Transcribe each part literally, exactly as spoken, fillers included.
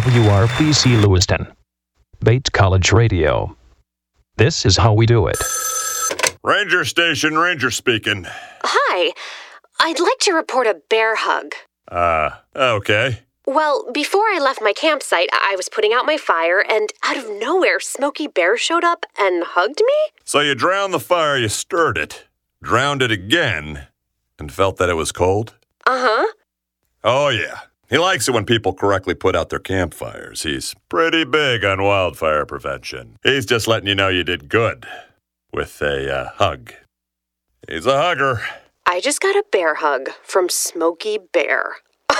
W R B C Lewiston, Bates College Radio. This is how we do it. Ranger Station, Ranger speaking. Hi. I'd like to report a bear hug. Uh, okay. Well, before I left my campsite, I was putting out my fire, and out of nowhere, Smokey Bear showed up and hugged me? So you drowned the fire, you stirred it, drowned it again, and felt that it was cold? Uh-huh. Oh, yeah. He likes it when people correctly put out their campfires. He's pretty big on wildfire prevention. He's just letting you know you did good with a uh, hug. He's a hugger. I just got a bear hug from Smokey Bear.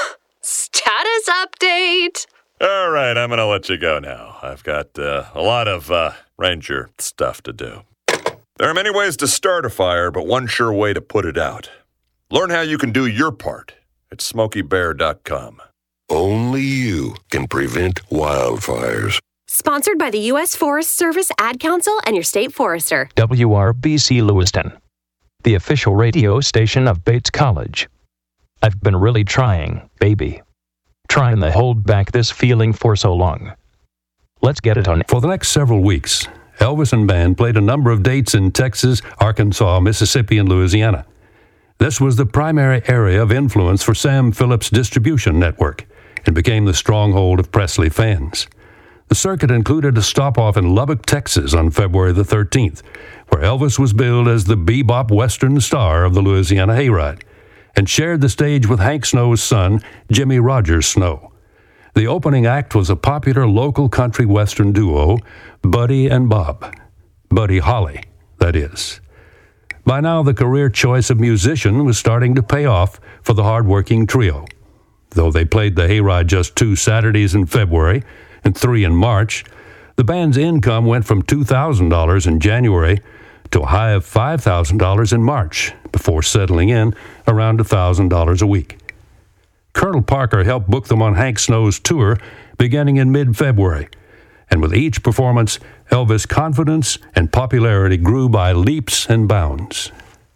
Status update! All right, I'm going to let you go now. I've got uh, a lot of uh, ranger stuff to do. There are many ways to start a fire, but one sure way to put it out. Learn how you can do your part at smokey bear dot com. Only you can prevent wildfires. Sponsored by the U S Forest Service, Ad Council, and your state forester. W R B C Lewiston, the official radio station of Bates College. I've been really trying, baby. Trying to hold back this feeling for so long. Let's get it on. For the next several weeks, Elvis and Band played a number of dates in Texas, Arkansas, Mississippi, and Louisiana. This was the primary area of influence for Sam Phillips' distribution network and became the stronghold of Presley fans. The circuit included a stop-off in Lubbock, Texas on February the thirteenth, where Elvis was billed as the bebop western star of the Louisiana Hayride, and shared the stage with Hank Snow's son, Jimmy Rogers Snow. The opening act was a popular local country western duo, Buddy and Bob. Buddy Holly, that is. By now, the career choice of musician was starting to pay off for the hard-working trio. Though they played the Hayride just two Saturdays in February and three in March, the band's income went from two thousand dollars in January to a high of five thousand dollars in March, before settling in around one thousand dollars a week. Colonel Parker helped book them on Hank Snow's tour beginning in mid-February, and with each performance, Elvis' confidence and popularity grew by leaps and bounds.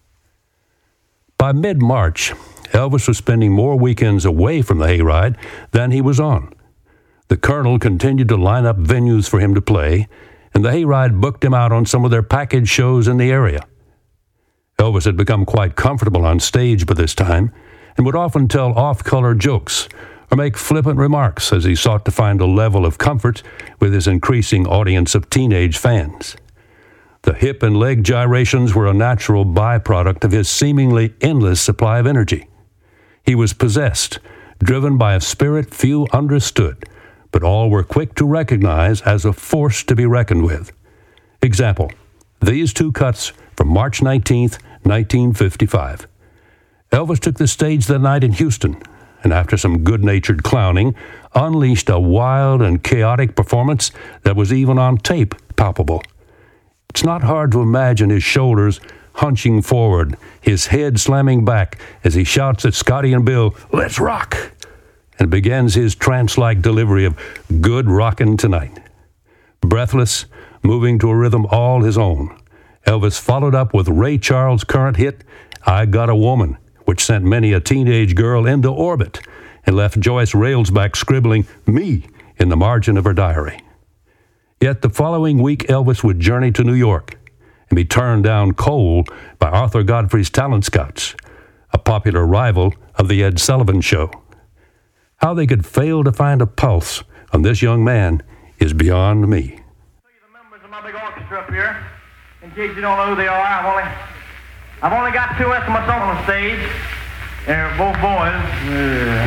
By mid-March, Elvis was spending more weekends away from the Hayride than he was on. The Colonel continued to line up venues for him to play, and the Hayride booked him out on some of their package shows in the area. Elvis had become quite comfortable on stage by this time and would often tell off-color jokes or make flippant remarks as he sought to find a level of comfort with his increasing audience of teenage fans. The hip and leg gyrations were a natural byproduct of his seemingly endless supply of energy. He was possessed, driven by a spirit few understood, but all were quick to recognize as a force to be reckoned with. Example, these two cuts from March nineteenth, nineteen fifty-five. Elvis took the stage that night in Houston, and after some good-natured clowning, unleashed a wild and chaotic performance that was even on tape palpable. It's not hard to imagine his shoulders hunching forward, his head slamming back as he shouts at Scotty and Bill, "Let's rock!" and begins his trance-like delivery of Good Rockin' Tonight. Breathless, moving to a rhythm all his own, Elvis followed up with Ray Charles' current hit, I Got a Woman, which sent many a teenage girl into orbit and left Joyce Railsback scribbling me in the margin of her diary. Yet the following week, Elvis would journey to New York and be turned down cold by Arthur Godfrey's Talent Scouts, a popular rival of the Ed Sullivan Show. How they could fail to find a pulse on this young man is beyond me. See the members of my big orchestra up here. In case you don't know who they are, I've only, I've only got two instruments on the stage. They're both boys. Uh,